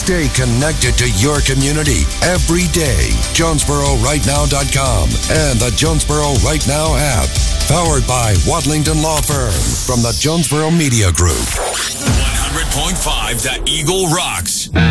Stay connected to your community every day. JonesboroRightNow.com and the Jonesboro Right Now app. Powered by Wadlington Law Firm from the Jonesboro Media Group. 100.5 The Eagle rocks.